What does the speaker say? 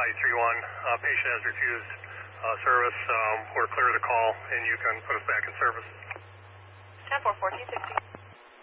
patient has refused service. We're clear to call, and you can put us back in service.